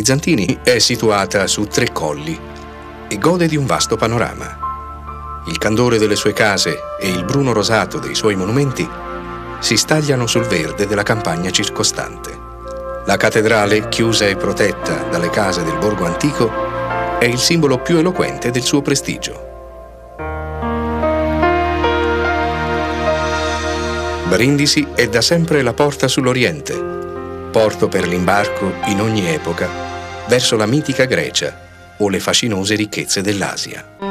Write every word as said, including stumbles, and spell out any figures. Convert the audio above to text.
bizantini è situata su tre colli e gode di un vasto panorama. Il candore delle sue case e il bruno rosato dei suoi monumenti si stagliano sul verde della campagna circostante. La cattedrale, chiusa e protetta dalle case del borgo antico, è il simbolo più eloquente del suo prestigio. Brindisi è da sempre la porta sull'Oriente, porto per l'imbarco in ogni epoca verso la mitica Grecia o le fascinose ricchezze dell'Asia.